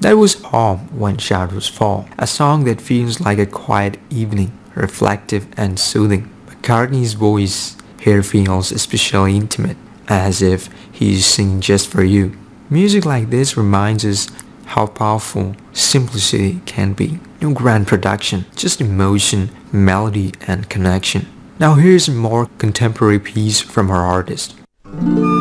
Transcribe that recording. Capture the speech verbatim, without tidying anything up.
That was Home When Shadows Fall, a song that feels like a quiet evening, reflective and soothing. McCartney's voice here feels especially intimate, as if he's singing just for you. Music like this reminds us how powerful simplicity can be. No grand production, just emotion, melody, and connection. Now here's a more contemporary piece from our artist.